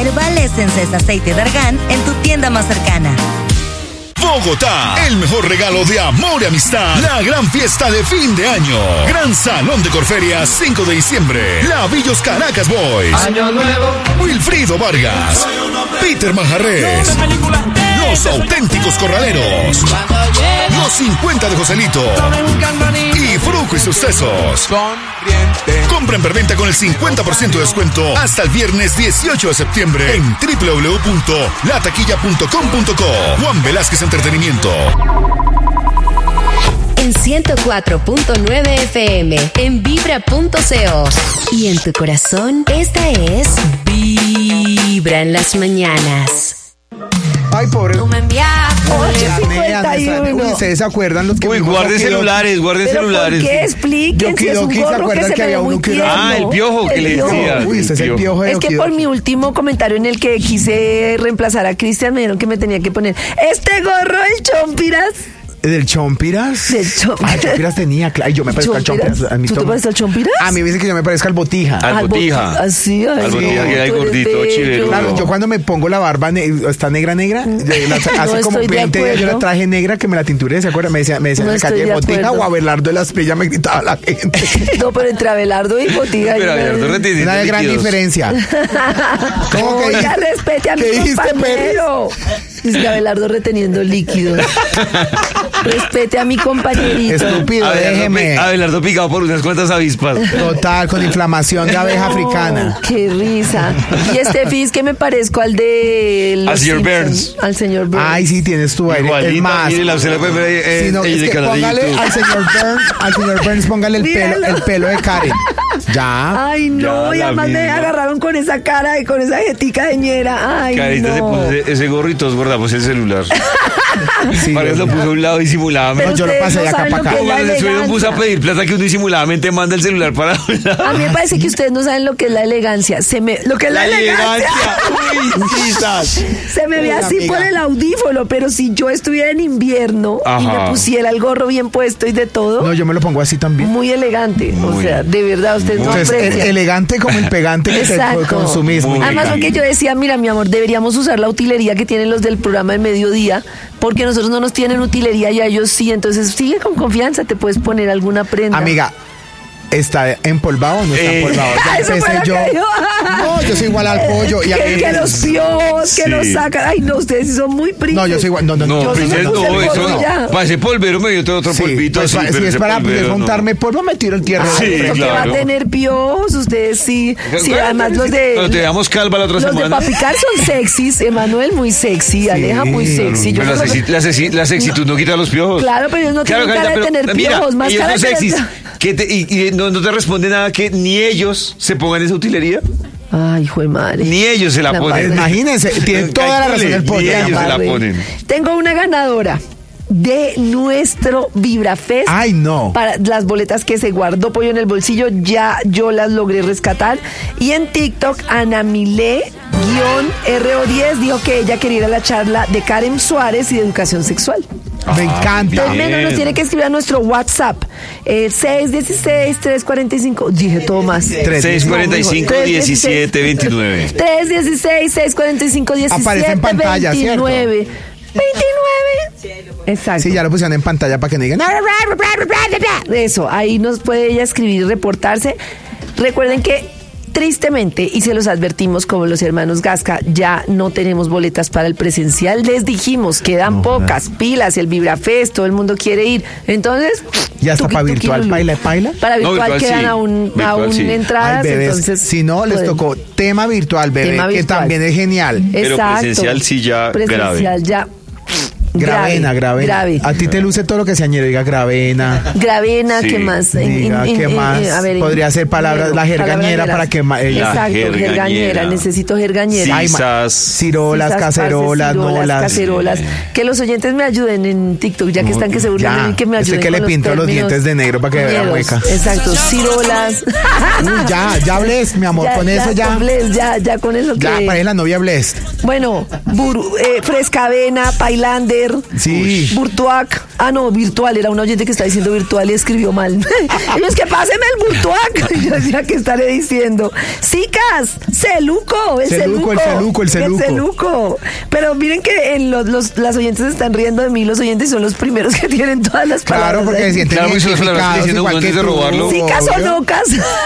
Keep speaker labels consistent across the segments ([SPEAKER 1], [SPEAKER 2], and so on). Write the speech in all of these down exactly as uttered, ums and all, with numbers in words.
[SPEAKER 1] Herbal Essence es aceite de argán en tu tienda más cercana.
[SPEAKER 2] Bogotá, el mejor regalo de amor y amistad. La gran fiesta de fin de año. Gran Salón de Corferias, cinco de diciembre. Lavillos Caracas Boys.
[SPEAKER 3] Año nuevo.
[SPEAKER 2] Wilfrido Vargas. Peter Manjarres. Los Auténticos Corraleros. Los cincuenta de Joselito. Y Fruco y sus sesos. Compra en preventa con el cincuenta por ciento de descuento hasta el viernes dieciocho de septiembre en doble u doble u doble u punto la taquilla punto com punto co. Juan Velázquez Entretenimiento.
[SPEAKER 4] En ciento cuatro punto nueve F M, en vibra punto co. Y en tu corazón, esta es Vibra en las mañanas.
[SPEAKER 5] Ay, pobre.
[SPEAKER 6] Tú me enviaste.
[SPEAKER 5] ocho cincuenta y uno. Uy, ¿ustedes se acuerdan los que...
[SPEAKER 7] Uy,
[SPEAKER 5] vimos
[SPEAKER 7] guarden
[SPEAKER 5] Yokidoki?
[SPEAKER 7] celulares, guarden
[SPEAKER 6] ¿Pero
[SPEAKER 7] celulares.
[SPEAKER 6] por qué? Expliquen si es un
[SPEAKER 5] Yokidoki, ¿se
[SPEAKER 6] gorro que
[SPEAKER 5] acuerdan
[SPEAKER 6] se
[SPEAKER 5] que
[SPEAKER 6] me
[SPEAKER 5] había
[SPEAKER 6] ve muy
[SPEAKER 5] uno que-
[SPEAKER 6] tierno.
[SPEAKER 7] Ah, el piojo que
[SPEAKER 6] El
[SPEAKER 7] le
[SPEAKER 6] piojo.
[SPEAKER 7] decía.
[SPEAKER 5] Uy, este es el piojo de
[SPEAKER 6] Es que por
[SPEAKER 5] Yokidoki.
[SPEAKER 6] mi último comentario en el que quise reemplazar a Cristian me dijeron que me tenía que poner este gorro del Chompiras.
[SPEAKER 5] ¿Del Chompiras?
[SPEAKER 6] Del Chompiras.
[SPEAKER 5] Ah, Chompiras tenía, claro. Ay, yo me parezco al Chompiras. A mí
[SPEAKER 6] ¿Tú te
[SPEAKER 5] toma-
[SPEAKER 6] pareces al Chompiras?
[SPEAKER 5] A mí me dicen que yo me parezco al Botija.
[SPEAKER 7] Al Botija.
[SPEAKER 6] Así, ay,
[SPEAKER 7] Al Botija, que era el
[SPEAKER 6] tú eres
[SPEAKER 7] gordito,
[SPEAKER 6] bello.
[SPEAKER 7] chileno.
[SPEAKER 5] Claro, yo cuando me pongo la barba ne- está negra, negra, de- la- hace
[SPEAKER 6] No
[SPEAKER 5] como
[SPEAKER 6] estoy de
[SPEAKER 5] veinte días yo la
[SPEAKER 6] acuerdo.
[SPEAKER 5] traje negra que me la tinturé, ¿se acuerdan? Me decía, me decía
[SPEAKER 6] No
[SPEAKER 5] en la calle
[SPEAKER 6] estoy de
[SPEAKER 5] Botija
[SPEAKER 6] acuerdo.
[SPEAKER 5] o Abelardo de las Pillas, me gritaba la gente.
[SPEAKER 6] No, pero entre Abelardo y Botija.
[SPEAKER 7] Pero
[SPEAKER 6] hay una-
[SPEAKER 7] Abelardo retiene
[SPEAKER 5] Una gran
[SPEAKER 7] líquidos.
[SPEAKER 5] diferencia. ¿Cómo que
[SPEAKER 6] Oiga,
[SPEAKER 5] dijiste?
[SPEAKER 6] respete a mi
[SPEAKER 5] ¿Qué dijiste,
[SPEAKER 6] compañero. Dice que Abelardo reteniendo líquidos. Respete a mi compañerito.
[SPEAKER 5] Estúpido,
[SPEAKER 7] Abelardo,
[SPEAKER 5] déjeme.
[SPEAKER 7] Pi- Abelardo picado por unas cuantas avispas.
[SPEAKER 5] Total, con inflamación de abeja
[SPEAKER 6] No,
[SPEAKER 5] africana.
[SPEAKER 6] Qué risa. Y este Fizz que me parezco al de los
[SPEAKER 7] Al señor
[SPEAKER 6] Simpson,
[SPEAKER 7] Burns.
[SPEAKER 6] Al señor Burns.
[SPEAKER 5] Ay, sí, tienes tu aire.
[SPEAKER 7] Igualita,
[SPEAKER 5] Es más.
[SPEAKER 7] mire, la usted la puede ver eh,
[SPEAKER 5] Sí, no,
[SPEAKER 7] en
[SPEAKER 5] es
[SPEAKER 7] el
[SPEAKER 5] que
[SPEAKER 7] canal de
[SPEAKER 5] póngale
[SPEAKER 7] YouTube.
[SPEAKER 5] al señor Burns, al señor Burns, póngale el pelo,
[SPEAKER 6] Míralo.
[SPEAKER 5] el pelo de Karen. Ya.
[SPEAKER 6] Ay, no,
[SPEAKER 7] Ya,
[SPEAKER 6] y
[SPEAKER 7] la
[SPEAKER 6] además me
[SPEAKER 7] misma.
[SPEAKER 6] agarraron con esa cara y con esa jetica de ñera. Ay,
[SPEAKER 7] Carita se
[SPEAKER 6] no.
[SPEAKER 7] puso ese, ese gorro y todos guardamos el celular.
[SPEAKER 5] Sí,
[SPEAKER 7] Para
[SPEAKER 5] Dios
[SPEAKER 7] lo
[SPEAKER 5] mío.
[SPEAKER 7] puso a un lado disimuladamente.
[SPEAKER 6] Pero
[SPEAKER 5] yo lo
[SPEAKER 6] ustedes
[SPEAKER 5] pasé
[SPEAKER 6] no
[SPEAKER 5] de acá
[SPEAKER 6] saben
[SPEAKER 5] para
[SPEAKER 6] lo
[SPEAKER 5] acá.
[SPEAKER 6] que es la
[SPEAKER 7] Cuando le sube un bus a
[SPEAKER 6] elegancia.
[SPEAKER 7] pedir plata que uno disimuladamente manda el celular para un lado.
[SPEAKER 6] A mí me parece que ustedes no saben lo que es la elegancia. Se me, lo que es la, elegancia.
[SPEAKER 7] Uy, quizás.
[SPEAKER 6] Se me ve
[SPEAKER 5] Uy,
[SPEAKER 6] así
[SPEAKER 5] amiga.
[SPEAKER 6] por el audífono, pero si yo estuviera en invierno y
[SPEAKER 7] Ajá.
[SPEAKER 6] me pusiera el gorro bien puesto y de todo,
[SPEAKER 5] No, yo me lo pongo así también.
[SPEAKER 6] muy elegante. o
[SPEAKER 7] Muy.
[SPEAKER 6] sea, de verdad, ustedes no
[SPEAKER 5] Entonces,
[SPEAKER 6] aprecian.
[SPEAKER 5] e- elegante como el pegante que
[SPEAKER 6] Exacto.
[SPEAKER 5] te consumís.
[SPEAKER 7] Muy
[SPEAKER 6] Además,
[SPEAKER 7] elegante.
[SPEAKER 6] porque yo decía, mira, mi amor, deberíamos usar la utilería que tienen los del programa de mediodía, porque nosotros no nos tienen utilería y a ellos sí. Entonces, sigue con confianza, te puedes poner alguna prenda.
[SPEAKER 5] Amiga, ¿está empolvado o no está
[SPEAKER 7] Eh.
[SPEAKER 5] empolvado? Ya
[SPEAKER 6] Eso fue
[SPEAKER 5] empecé
[SPEAKER 6] lo
[SPEAKER 5] yo.
[SPEAKER 6] que dijo.
[SPEAKER 5] No, yo soy igual al pollo. Y a
[SPEAKER 6] que,
[SPEAKER 5] mí-
[SPEAKER 6] que los piojos, que
[SPEAKER 7] Sí.
[SPEAKER 6] los sacan. Ay, no, ustedes sí son muy príncipes.
[SPEAKER 5] No, yo soy igual. No, no,
[SPEAKER 7] No,
[SPEAKER 5] yo
[SPEAKER 6] sí me
[SPEAKER 7] Princess,
[SPEAKER 6] puse
[SPEAKER 7] no,
[SPEAKER 6] el
[SPEAKER 7] eso
[SPEAKER 6] polvo
[SPEAKER 7] no.
[SPEAKER 6] ya.
[SPEAKER 7] Para ese polvero me dio todo otro
[SPEAKER 5] Sí,
[SPEAKER 7] polvito.
[SPEAKER 5] pues,
[SPEAKER 7] sí,
[SPEAKER 5] si
[SPEAKER 7] pero
[SPEAKER 5] es
[SPEAKER 7] ese
[SPEAKER 5] para
[SPEAKER 7] polvero no.
[SPEAKER 5] juntarme polvo, me tiro el tierra.
[SPEAKER 7] Sí,
[SPEAKER 6] Pero que va a
[SPEAKER 7] claro.
[SPEAKER 6] tener piojos, ustedes sí. Sí, además los de.
[SPEAKER 7] Cuando te damos calva la otra
[SPEAKER 6] Los de
[SPEAKER 7] semana.
[SPEAKER 6] Papicar son sexys, Emanuel muy sexy, Aleja muy sexy. Yo
[SPEAKER 7] Pero la,
[SPEAKER 6] creo que-
[SPEAKER 7] sexi- la, sexi- la sexitud no quita los piojos.
[SPEAKER 6] Claro, pero ellos no tienen cara de
[SPEAKER 7] pero,
[SPEAKER 6] tener
[SPEAKER 7] mira,
[SPEAKER 6] piojos, más
[SPEAKER 7] ellos
[SPEAKER 6] cara
[SPEAKER 7] son
[SPEAKER 6] de tener-
[SPEAKER 7] sexys. ¿Qué te- y y no, no te responde nada que ni ellos se pongan esa utilería,
[SPEAKER 6] Ay, hijo de madre.
[SPEAKER 7] ni ellos se la,
[SPEAKER 6] La
[SPEAKER 7] ponen.
[SPEAKER 6] madre.
[SPEAKER 5] Imagínense, tiene toda la razón el pollo.
[SPEAKER 7] Ni ellos se la
[SPEAKER 6] Barre.
[SPEAKER 7] ponen.
[SPEAKER 6] Tengo una ganadora de nuestro VibraFest.
[SPEAKER 5] Ay, no.
[SPEAKER 6] Para las boletas que se guardó Pollo en el bolsillo, ya yo las logré rescatar. Y en TikTok, Anamile R O diez dijo que ella quería ir a la charla de Karen Suárez y de educación sexual.
[SPEAKER 5] Me encanta.
[SPEAKER 6] Entonces, menos nos tiene que escribir a nuestro WhatsApp, eh, seis uno seis, tres cuatro cinco, dije todo más.
[SPEAKER 7] seis cuatro cinco, diecisiete, veintinueve.
[SPEAKER 6] tres uno seis, seis cuatro cinco, diecisiete,
[SPEAKER 5] Aparece en pantalla, ¿cierto?
[SPEAKER 6] veintinueve. veintinueve. Exacto.
[SPEAKER 5] Sí, ya lo pusieron en pantalla para que no digan.
[SPEAKER 6] Eso, ahí nos puede ella escribir y reportarse. Recuerden que tristemente, y se los advertimos como los hermanos Gasca, ya no tenemos boletas para el presencial. Les dijimos, quedan pocas pilas, el VibraFest, todo el mundo quiere ir. Entonces,
[SPEAKER 5] Ya está
[SPEAKER 6] tuqui,
[SPEAKER 5] para
[SPEAKER 6] tuqui,
[SPEAKER 5] virtual,
[SPEAKER 6] lulu.
[SPEAKER 5] paila, paila.
[SPEAKER 6] Para
[SPEAKER 7] No,
[SPEAKER 6] virtual,
[SPEAKER 7] virtual
[SPEAKER 6] quedan
[SPEAKER 7] sí.
[SPEAKER 6] aún,
[SPEAKER 7] Virtual
[SPEAKER 6] aún
[SPEAKER 7] sí.
[SPEAKER 6] entradas.
[SPEAKER 5] Ay, bebés,
[SPEAKER 6] entonces,
[SPEAKER 5] si no, les
[SPEAKER 6] pueden.
[SPEAKER 5] tocó tema virtual, bebé,
[SPEAKER 6] Tema
[SPEAKER 5] que
[SPEAKER 6] virtual.
[SPEAKER 5] también es genial.
[SPEAKER 7] Pero
[SPEAKER 6] Exacto.
[SPEAKER 7] presencial sí ya
[SPEAKER 6] Presencial
[SPEAKER 7] grave.
[SPEAKER 6] ya.
[SPEAKER 5] Gravena, gravena.
[SPEAKER 6] Grave.
[SPEAKER 5] A ti te luce todo lo que se añade, diga gravena.
[SPEAKER 6] Gravena,
[SPEAKER 7] Sí.
[SPEAKER 6] ¿qué más?
[SPEAKER 5] Diga, ¿qué más? Podría ser palabras- la jergañera para que ma- eh, la
[SPEAKER 6] Exacto,
[SPEAKER 7] jergañera.
[SPEAKER 6] jergañera. Necesito jergañera.
[SPEAKER 5] Ay, ma-
[SPEAKER 7] Sisas.
[SPEAKER 5] Cirolas,
[SPEAKER 6] Sisas,
[SPEAKER 5] cacerolas,
[SPEAKER 6] parce, cirolas,
[SPEAKER 5] nolas.
[SPEAKER 6] cacerolas. Que los oyentes me ayuden en TikTok, ya que están que se burlan
[SPEAKER 5] Ya,
[SPEAKER 6] de mí, que me
[SPEAKER 5] este
[SPEAKER 6] ayuden
[SPEAKER 5] que le
[SPEAKER 6] con
[SPEAKER 5] pintó los
[SPEAKER 6] términos
[SPEAKER 5] dientes de negro para que vea
[SPEAKER 6] ñeros.
[SPEAKER 5] hueca.
[SPEAKER 6] Exacto, cirolas.
[SPEAKER 5] Uy, ya, ya bless, mi amor, con eso ya.
[SPEAKER 6] con Bless, ya, ya con eso
[SPEAKER 5] Ya,
[SPEAKER 6] que...
[SPEAKER 5] para la novia bless.
[SPEAKER 6] Bueno, buru, eh, frescavena, pailandes, renacer.
[SPEAKER 5] Sí.
[SPEAKER 6] Burtuac. Ah, no, virtual. Era un oyente que está diciendo virtual y escribió mal. Y es que páseme el Burtuac. Yo decía, ¿qué estaré diciendo? Sicas, celuco, el celuco.
[SPEAKER 5] El celuco, el celuco.
[SPEAKER 6] El celuco. Pero miren que en los, los, las oyentes están riendo de mí. Los oyentes son los primeros que tienen todas las palabras.
[SPEAKER 5] Claro, porque se sienten
[SPEAKER 7] claro, identificados igual que de robarlo.
[SPEAKER 6] Sicas o nocas.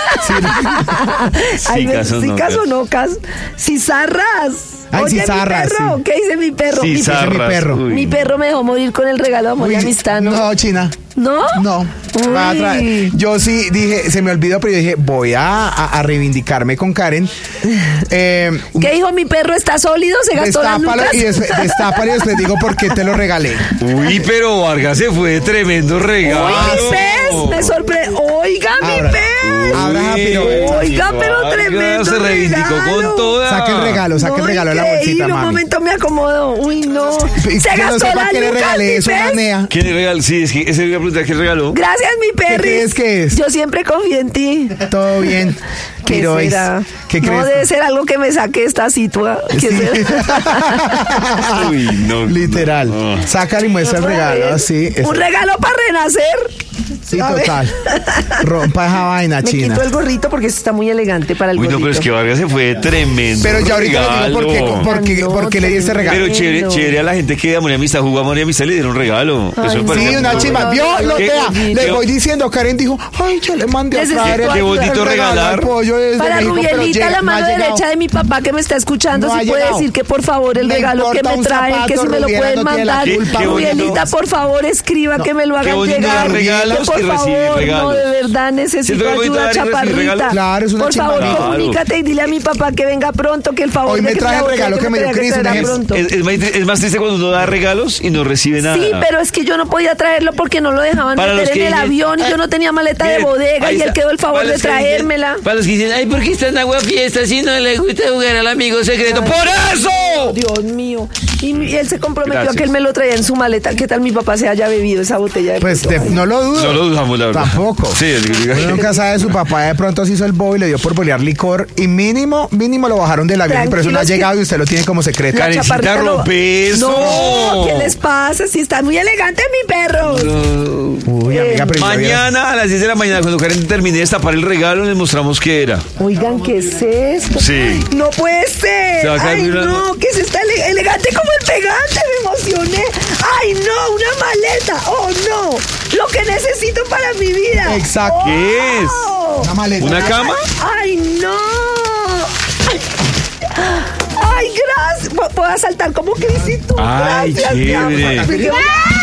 [SPEAKER 6] Sicas o nocas. Cizarras.
[SPEAKER 5] Ay,
[SPEAKER 6] Oye,
[SPEAKER 5] cizarras,
[SPEAKER 6] mi perro,
[SPEAKER 5] sí.
[SPEAKER 6] ¿qué dice mi perro? Mi,
[SPEAKER 5] Cizarras, mi perro.
[SPEAKER 7] Uy.
[SPEAKER 6] mi perro me dejó morir con el regalo de amor y amistad, ¿no?
[SPEAKER 5] No, China.
[SPEAKER 6] ¿No?
[SPEAKER 5] No.
[SPEAKER 6] Uy.
[SPEAKER 5] Yo sí dije, se me olvidó, pero yo dije, voy a, a, a reivindicarme con Karen. Eh,
[SPEAKER 6] ¿Qué dijo mi perro? ¿Está sólido? ¿Se gastó las
[SPEAKER 5] destápalo
[SPEAKER 6] lucas?
[SPEAKER 5] y des, destápalo y después digo por qué te lo regalé.
[SPEAKER 7] Uy, pero Vargas se fue de tremendo regalo.
[SPEAKER 6] Uy, mi pez, me sorprende. Oiga,
[SPEAKER 5] Ahora,
[SPEAKER 6] mi pez.
[SPEAKER 5] ahora, pero-
[SPEAKER 6] Oiga, pero
[SPEAKER 7] Vargas
[SPEAKER 6] tremendo
[SPEAKER 7] se reivindicó
[SPEAKER 6] regalo.
[SPEAKER 7] con toda.
[SPEAKER 5] Saca el regalo, saca el
[SPEAKER 6] No,
[SPEAKER 5] regalo de la bolsita,
[SPEAKER 6] increíble, un
[SPEAKER 5] mami.
[SPEAKER 6] momento me acomodo. Uy, no.
[SPEAKER 5] Y
[SPEAKER 6] Se
[SPEAKER 5] que no
[SPEAKER 6] gastó
[SPEAKER 5] sepa
[SPEAKER 6] las
[SPEAKER 5] que le
[SPEAKER 6] lucas,
[SPEAKER 5] regalé
[SPEAKER 6] mi
[SPEAKER 5] eso a
[SPEAKER 6] pez.
[SPEAKER 5] una nea.
[SPEAKER 7] ¿Quién le regaló? Sí, es que ese iba a preguntar quién regaló.
[SPEAKER 6] Gracias, mi perri.
[SPEAKER 5] ¿Qué crees que es?
[SPEAKER 6] Yo siempre confío en ti.
[SPEAKER 5] Todo bien.
[SPEAKER 6] ¿Qué
[SPEAKER 5] Quiroz,
[SPEAKER 6] será?
[SPEAKER 5] ¿qué
[SPEAKER 6] No
[SPEAKER 5] crees?
[SPEAKER 6] debe ser algo que me saque esta situa. ¿Qué
[SPEAKER 5] Sí.
[SPEAKER 6] será?
[SPEAKER 7] Uy, no.
[SPEAKER 5] Literal.
[SPEAKER 7] no.
[SPEAKER 5] Sácale y muestra el
[SPEAKER 6] Otra
[SPEAKER 5] regalo,
[SPEAKER 6] vez.
[SPEAKER 5] así. es-
[SPEAKER 6] Un regalo para renacer.
[SPEAKER 5] Sí,
[SPEAKER 6] A ver.
[SPEAKER 5] total. Rompa esa vaina,
[SPEAKER 6] Me
[SPEAKER 5] China.
[SPEAKER 6] quito el gorrito porque esto está muy elegante para el
[SPEAKER 7] Uy, no,
[SPEAKER 6] gorrito.
[SPEAKER 7] pero es que Vargas se fue de tremendo.
[SPEAKER 5] Pero ya ahorita le digo por qué,
[SPEAKER 7] regalo.
[SPEAKER 5] por qué-
[SPEAKER 6] No,
[SPEAKER 5] por qué le di este regalo.
[SPEAKER 7] Pero chévere,
[SPEAKER 6] Tremendo.
[SPEAKER 7] chévere a la gente que de Amor y Amistad jugó a Amor y Amistad le dieron regalo.
[SPEAKER 6] Ay,
[SPEAKER 7] Eso me
[SPEAKER 6] no.
[SPEAKER 7] parece
[SPEAKER 5] Sí, una
[SPEAKER 7] muy
[SPEAKER 5] chima.
[SPEAKER 6] no,
[SPEAKER 5] Vio,
[SPEAKER 6] no,
[SPEAKER 5] lo
[SPEAKER 6] no,
[SPEAKER 5] vea.
[SPEAKER 6] no,
[SPEAKER 5] Le
[SPEAKER 7] no.
[SPEAKER 5] voy diciendo, Karen dijo, ay, yo le mandé a
[SPEAKER 6] Necesito
[SPEAKER 5] traer el,
[SPEAKER 6] ayuda.
[SPEAKER 7] Qué bonito
[SPEAKER 5] el regalo
[SPEAKER 7] regalar.
[SPEAKER 5] al pollo desde
[SPEAKER 6] Para
[SPEAKER 5] México, pero
[SPEAKER 6] Rubielita,
[SPEAKER 5] llega-
[SPEAKER 6] la
[SPEAKER 5] no
[SPEAKER 6] mano
[SPEAKER 5] ha llegado.
[SPEAKER 6] derecha de mi papá que me está escuchando,
[SPEAKER 5] No
[SPEAKER 6] si
[SPEAKER 5] ha
[SPEAKER 6] puede
[SPEAKER 5] llegado.
[SPEAKER 6] decir que por favor el
[SPEAKER 5] Le
[SPEAKER 6] regalo que
[SPEAKER 5] importa
[SPEAKER 6] me
[SPEAKER 5] un
[SPEAKER 6] traen,
[SPEAKER 5] zapato,
[SPEAKER 6] que si me lo
[SPEAKER 5] Rubiela
[SPEAKER 6] pueden
[SPEAKER 5] no tiene la
[SPEAKER 6] mandar.
[SPEAKER 5] culpa.
[SPEAKER 7] Qué bonito.
[SPEAKER 6] Rubielita, por favor, escriba que me lo
[SPEAKER 7] Qué
[SPEAKER 6] hagan
[SPEAKER 7] bonito
[SPEAKER 6] llegar.
[SPEAKER 7] dar regalos
[SPEAKER 6] Que por
[SPEAKER 7] y recibir
[SPEAKER 6] favor,
[SPEAKER 7] regalos.
[SPEAKER 6] no, de verdad
[SPEAKER 7] ¿Siento
[SPEAKER 6] necesito
[SPEAKER 7] que bonito
[SPEAKER 6] ayuda,
[SPEAKER 7] dar y recibir
[SPEAKER 6] chaparrita.
[SPEAKER 7] regalos?
[SPEAKER 5] Claro, es una
[SPEAKER 6] Por favor,
[SPEAKER 5] chimba.
[SPEAKER 6] comunícate y dile a mi papá que venga pronto, que el favor
[SPEAKER 5] Hoy
[SPEAKER 6] de
[SPEAKER 5] me
[SPEAKER 6] que
[SPEAKER 5] traje
[SPEAKER 6] la
[SPEAKER 5] el
[SPEAKER 6] botella
[SPEAKER 5] regalo que me dio
[SPEAKER 6] traerá
[SPEAKER 5] Cris, un ejemplo.
[SPEAKER 6] pronto.
[SPEAKER 7] Es, es más, es más triste cuando uno da regalos y no recibe nada.
[SPEAKER 6] Sí, pero es que yo no podía traerlo porque no lo dejaban
[SPEAKER 7] Para
[SPEAKER 6] meter
[SPEAKER 7] los
[SPEAKER 6] en
[SPEAKER 7] que
[SPEAKER 6] el
[SPEAKER 7] dicen,
[SPEAKER 6] avión y yo no tenía maleta de
[SPEAKER 7] Miren,
[SPEAKER 6] bodega
[SPEAKER 7] ahí
[SPEAKER 6] y él
[SPEAKER 7] está.
[SPEAKER 6] quedó el favor
[SPEAKER 7] Para
[SPEAKER 6] de
[SPEAKER 7] los que dicen-
[SPEAKER 6] traérmela.
[SPEAKER 7] Para los que dicen, ay, ¿por qué está en agua fiesta si no le gusta jugar al amigo secreto? ¡Por eso!
[SPEAKER 6] Dios mío. Y, mi- y él se comprometió
[SPEAKER 7] Gracias.
[SPEAKER 6] a que él me lo traía en su maleta. ¿Qué tal mi papá se haya bebido esa botella de
[SPEAKER 5] Pues
[SPEAKER 6] pronto?
[SPEAKER 5] de- no lo dudo.
[SPEAKER 7] No lo dudamos, la verdad.
[SPEAKER 5] Tampoco.
[SPEAKER 7] Sí, es que-
[SPEAKER 5] Uno nunca sabe, su papá de pronto se hizo el bobo y le dio por bolear licor y mínimo, mínimo lo bajaron del avión, pero eso no ha
[SPEAKER 6] Tranquilos que-
[SPEAKER 5] llegado y usted lo tiene como secreto.
[SPEAKER 6] La
[SPEAKER 7] Karencita,
[SPEAKER 6] chaparrita lo-
[SPEAKER 7] rompe eso.
[SPEAKER 6] No, ¿qué les pasa? Si está muy elegante mi perro.
[SPEAKER 5] Uy, amiga, pero ya vieron.
[SPEAKER 7] Mañana a las diez de la mañana, cuando Karen termine de destapar el regalo, les mostramos qué era.
[SPEAKER 6] Oigan, ¿qué es esto?
[SPEAKER 7] Sí.
[SPEAKER 6] No puede ser.
[SPEAKER 7] Se va a caer
[SPEAKER 6] Ay,
[SPEAKER 7] mirando.
[SPEAKER 6] no, que se está ele- elegante como el pegante. Me emocioné. Ay, no, una maleta. Oh, no. Lo que necesito para mi vida.
[SPEAKER 5] Exacto.
[SPEAKER 6] Oh.
[SPEAKER 7] ¿Qué es?
[SPEAKER 5] Una maleta.
[SPEAKER 7] ¿Una cama?
[SPEAKER 6] Ay, no. Ay, gracias. Pu- Puedo saltar como Crisito.
[SPEAKER 7] Ay,
[SPEAKER 6] Gracias, mi amor.
[SPEAKER 7] chévere.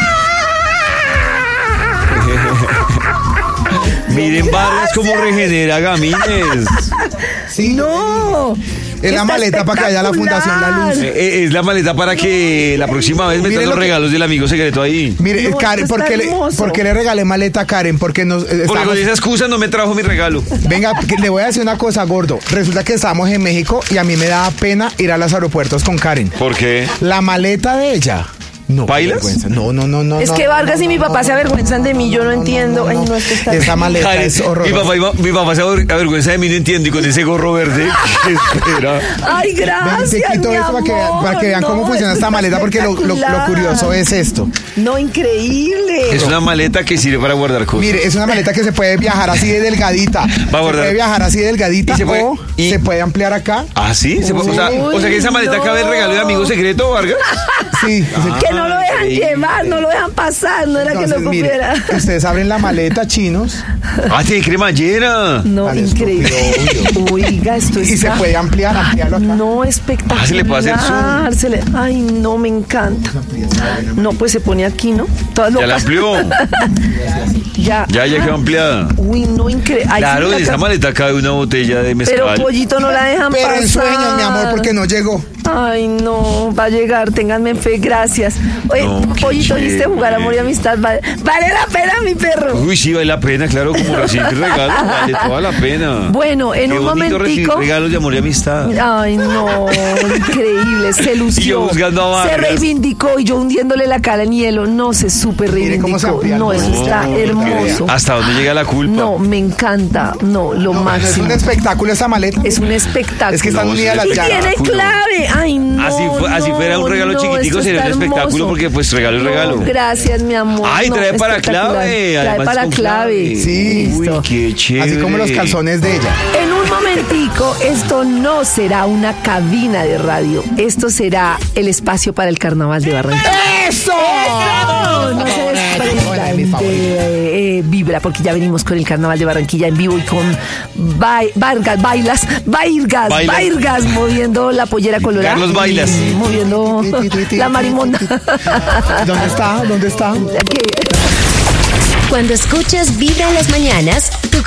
[SPEAKER 7] Miren Vargas cómo regenera gamines.
[SPEAKER 5] Sí.
[SPEAKER 6] No.
[SPEAKER 5] Es la
[SPEAKER 6] Está
[SPEAKER 5] maleta para que haya la Fundación La Luz.
[SPEAKER 6] espectacular.
[SPEAKER 7] Eh, eh, es la maleta para que la próxima vez metan
[SPEAKER 5] Mire
[SPEAKER 7] los
[SPEAKER 5] lo que-
[SPEAKER 7] regalos del amigo secreto ahí.
[SPEAKER 5] Mire,
[SPEAKER 6] No,
[SPEAKER 5] Karen,
[SPEAKER 6] esto
[SPEAKER 5] ¿por
[SPEAKER 6] está
[SPEAKER 5] qué, le,
[SPEAKER 6] hermoso.
[SPEAKER 5] por qué le regalé maleta a Karen? Porque nos eh,
[SPEAKER 7] Porque
[SPEAKER 5] estamos-
[SPEAKER 7] con esa excusa no me trajo mi regalo.
[SPEAKER 5] Venga, que le voy a decir una cosa, gordo. Resulta que estamos en México y a mí me daba pena ir a los aeropuertos con Karen.
[SPEAKER 7] ¿Por qué?
[SPEAKER 5] La maleta de ella. No. qué
[SPEAKER 7] ¿Bailas?
[SPEAKER 5] vergüenza. No, no, no, no.
[SPEAKER 6] Es
[SPEAKER 5] no,
[SPEAKER 6] que
[SPEAKER 5] no,
[SPEAKER 6] Vargas
[SPEAKER 5] no,
[SPEAKER 6] y mi
[SPEAKER 5] no,
[SPEAKER 6] papá
[SPEAKER 5] no,
[SPEAKER 6] se avergüenzan de mí, yo no
[SPEAKER 5] no,
[SPEAKER 6] entiendo.
[SPEAKER 5] no,
[SPEAKER 6] Ay,
[SPEAKER 5] no.
[SPEAKER 6] no, esto está...
[SPEAKER 5] Esa maleta
[SPEAKER 7] Karen,
[SPEAKER 5] es
[SPEAKER 7] mi
[SPEAKER 5] horrorosa.
[SPEAKER 7] papá, iba- mi papá se aver- avergüenza de mí, no entiendo. Y con ese gorro verde, ¿qué espera?
[SPEAKER 6] Ay,
[SPEAKER 5] Ven,
[SPEAKER 6] gracias,
[SPEAKER 5] te quito
[SPEAKER 6] mi
[SPEAKER 5] esto para que,
[SPEAKER 6] amor.
[SPEAKER 5] para que vean cómo
[SPEAKER 6] No,
[SPEAKER 5] funciona
[SPEAKER 6] esto
[SPEAKER 5] esta
[SPEAKER 6] está
[SPEAKER 5] maleta, porque lo, lo- lo
[SPEAKER 6] espectacular.
[SPEAKER 5] curioso es esto.
[SPEAKER 6] No, increíble.
[SPEAKER 7] Es una maleta que sirve para guardar cosas.
[SPEAKER 5] Mire, es una maleta que se puede viajar así de delgadita.
[SPEAKER 7] Va a guardar.
[SPEAKER 5] Se puede viajar así de delgadita
[SPEAKER 7] Y se puede-
[SPEAKER 5] o
[SPEAKER 7] y-
[SPEAKER 5] se puede ampliar acá.
[SPEAKER 7] ¿Ah, sí? ¿Se puede- o, sea, o sea que esa maleta
[SPEAKER 6] Uy,
[SPEAKER 7] cabe el regalo de amigo secreto, Vargas.
[SPEAKER 5] Sí.
[SPEAKER 6] Que no lo dejan
[SPEAKER 7] increíble.
[SPEAKER 6] llevar, no lo dejan pasar, no era
[SPEAKER 5] Entonces,
[SPEAKER 6] que lo
[SPEAKER 5] mire,
[SPEAKER 6] comiera.
[SPEAKER 5] ustedes abren la maleta, chinos,
[SPEAKER 7] Ah, tiene cremallera.
[SPEAKER 6] No,
[SPEAKER 5] Vale,
[SPEAKER 6] increíble.
[SPEAKER 5] estúpido,
[SPEAKER 6] Oiga, esto
[SPEAKER 5] y se
[SPEAKER 6] está-
[SPEAKER 5] puede ampliar, ampliarlo acá.
[SPEAKER 6] No, espectacular.
[SPEAKER 7] Ah, se le puede hacer zoom.
[SPEAKER 6] Se le- Ay, no, me encanta. No, pues se pone aquí, ¿no? Todas
[SPEAKER 7] Ya la
[SPEAKER 6] locas.
[SPEAKER 7] amplió.
[SPEAKER 6] Ya.
[SPEAKER 7] Ya, ya quedó ampliada.
[SPEAKER 6] Uy, no, increíble.
[SPEAKER 7] Claro, en esa maleta cabe una botella de
[SPEAKER 6] Pero
[SPEAKER 7] mezcal.
[SPEAKER 6] Pollito no la dejan
[SPEAKER 5] Pero
[SPEAKER 6] pasar.
[SPEAKER 5] en sueños, mi amor, porque no llegó.
[SPEAKER 6] Ay, no, va a llegar, ténganme fe, gracias. Oye,
[SPEAKER 7] No, qué
[SPEAKER 6] Pollito, ¿viste
[SPEAKER 7] chévere.
[SPEAKER 6] jugar Amor y Amistad? Vale, vale la pena, mi perro.
[SPEAKER 7] Uy, sí, vale la pena, claro, como recibir regalo, vale toda la pena.
[SPEAKER 6] Bueno, en
[SPEAKER 7] Qué
[SPEAKER 6] un
[SPEAKER 7] bonito recibir
[SPEAKER 6] momentico.
[SPEAKER 7] regalos de amor y amistad.
[SPEAKER 6] Ay, no, increíble, se lució.
[SPEAKER 7] Y yo buscando a
[SPEAKER 6] se
[SPEAKER 7] Vargas.
[SPEAKER 6] reivindicó y yo hundiéndole la cara en hielo. No, se súper
[SPEAKER 5] Mire cómo se
[SPEAKER 6] reivindicó.
[SPEAKER 5] amplía el
[SPEAKER 6] No, eso
[SPEAKER 5] bolso.
[SPEAKER 6] está
[SPEAKER 7] No,
[SPEAKER 6] hermoso.
[SPEAKER 7] ¿Hasta dónde llega la culpa?
[SPEAKER 6] No, me encanta. No, lo
[SPEAKER 5] Es
[SPEAKER 6] máximo.
[SPEAKER 5] un espectáculo esa maleta.
[SPEAKER 6] Es un espectáculo.
[SPEAKER 5] Es que están
[SPEAKER 7] No,
[SPEAKER 5] unidas
[SPEAKER 7] sí,
[SPEAKER 5] las
[SPEAKER 6] Y
[SPEAKER 7] es
[SPEAKER 5] llaves.
[SPEAKER 6] tiene
[SPEAKER 7] espectáculo.
[SPEAKER 6] clave. Ay, no.
[SPEAKER 7] Así, fue, así fuera un regalo
[SPEAKER 6] no,
[SPEAKER 7] chiquitico, sería un espectáculo,
[SPEAKER 6] hermoso.
[SPEAKER 7] porque pues regalo es regalo.
[SPEAKER 6] No, gracias, mi amor.
[SPEAKER 7] Ay,
[SPEAKER 6] no,
[SPEAKER 7] trae para clave.
[SPEAKER 6] Trae
[SPEAKER 7] Además
[SPEAKER 6] para
[SPEAKER 7] con
[SPEAKER 6] clave.
[SPEAKER 5] Sí.
[SPEAKER 7] Uy,
[SPEAKER 6] Listo.
[SPEAKER 7] qué chévere.
[SPEAKER 5] Así como los calzones de ella.
[SPEAKER 6] En un momentico, esto no será una cabina de radio. Esto será el espacio para el Carnaval de Barranquilla.
[SPEAKER 5] ¡Eso!
[SPEAKER 6] ¡Eso! No se desprendan
[SPEAKER 5] mis
[SPEAKER 6] de
[SPEAKER 5] favoritos.
[SPEAKER 6] eh, Vibra, porque ya venimos con el Carnaval de Barranquilla en vivo y con Bai- Vargas, Bailas, Bairgas,
[SPEAKER 7] Bailas.
[SPEAKER 6] Bairgas moviendo la pollera colorada.
[SPEAKER 7] Carlos Bailas.
[SPEAKER 6] y moviendo la marimonda.
[SPEAKER 5] ¿Dónde está? ¿Dónde está?
[SPEAKER 6] ¿Qué?
[SPEAKER 4] Cuando escuchas Vibra en las mañanas, tu